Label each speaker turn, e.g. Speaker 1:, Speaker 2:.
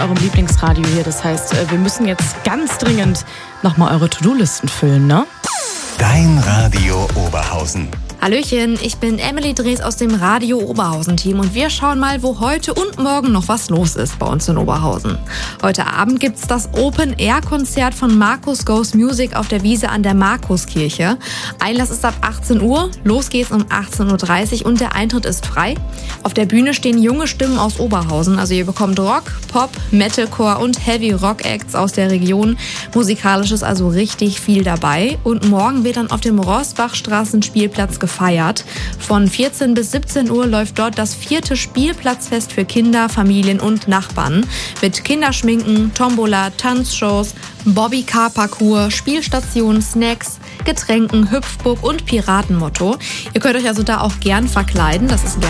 Speaker 1: Eurem Lieblingsradio hier. Das heißt, wir müssen jetzt ganz dringend nochmal eure To-Do-Listen füllen, ne?
Speaker 2: Dein Radio Oberhausen.
Speaker 3: Hallöchen, ich bin Emily Drees aus dem Radio Oberhausen-Team und wir schauen mal, wo heute und morgen noch was los ist bei uns in Oberhausen. Heute Abend gibt's das Open-Air-Konzert von Markus Goes Music auf der Wiese an der Markuskirche. Einlass ist ab 18 Uhr, los geht's um 18.30 Uhr und der Eintritt ist frei. Auf der Bühne stehen junge Stimmen aus Oberhausen, also ihr bekommt Rock, Pop, Metalcore und Heavy-Rock-Acts aus der Region. Musikalisch ist also richtig viel dabei und morgen wird dann auf dem Roßbachstraßenspielplatz gefeiert. Von 14 bis 17 Uhr läuft dort das 4. Spielplatzfest für Kinder, Familien und Nachbarn. Mit Kinderschminken, Tombola, Tanzshows, Bobby-Car-Parcours, Spielstationen, Snacks, Getränken, Hüpfburg und Piratenmotto. Ihr könnt euch also da auch gern verkleiden, das ist